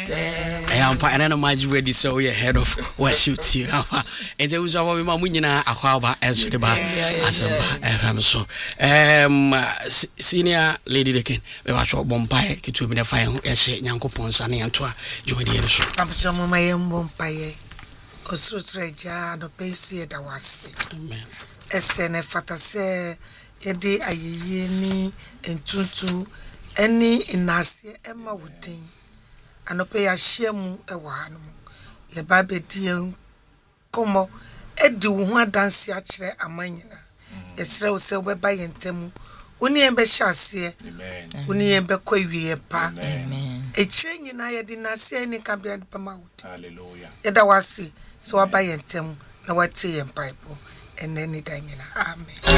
I am fine and imagine where this so your head of worship to and there was our Mamina Aquaba as the bar as a so senior lady Deacon we watch what Bompire to be the fire essay Yanko Ponsani and Toa join the show. I'm some my own Bompire Osusreja no Pacey that was SN Fatase Ede Ayeni and Tuntu any in Nasia Emma Wooding. Anope ya shemu ewa hanumu ye babe die komo edu ho adanse a kire amanyina yesre wo se obeba yentemu woni embe hyase woni embe kwawie pa amen ekire nyina ye di nase ni ka bia de ma wuti hallelujah yeda wasi so aba yentemu na wati ye mpaipo eneni danyina amen.